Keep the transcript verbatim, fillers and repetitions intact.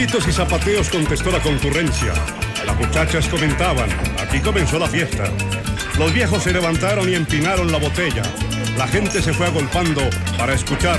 Gritos y zapateos contestó la concurrencia. Las muchachas comentaban, aquí comenzó la fiesta. Los viejos se levantaron y empinaron la botella. La gente se fue agolpando para escuchar